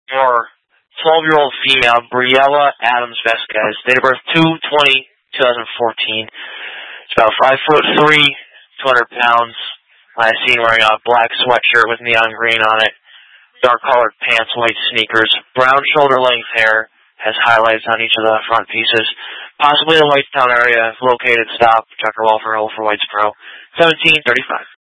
Or 12-year-old female, Briella Adams Vasquez, date of birth 2/20/2014. It's about 5'3", 200 pounds. Last seen wearing a black sweatshirt with neon green on it, dark colored pants, white sneakers, brown shoulder length hair, has highlights on each of the front pieces. Possibly the Whitestown area, located stop, Dr. Walter Hill for Whitesboro, 1735.